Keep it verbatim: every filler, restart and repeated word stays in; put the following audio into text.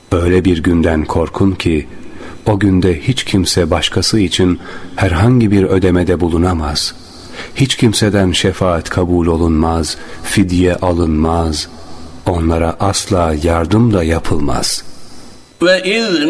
Öyle bir günden korkun ki, o günde hiç kimse başkası için herhangi bir ödemede bulunamaz. Hiç kimseden şefaat kabul olunmaz, fidye alınmaz, onlara asla yardım da yapılmaz. وَإِذْ